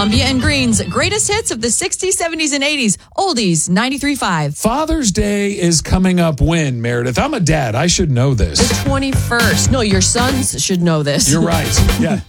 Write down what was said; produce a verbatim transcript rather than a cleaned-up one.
Columbia and Green's greatest hits of the sixties, seventies, and eighties. Oldies ninety-three point five. Father's Day is coming up when, Meredith? I'm a dad. I should know this. The twenty-first. No, your sons should know this. You're right. Yeah.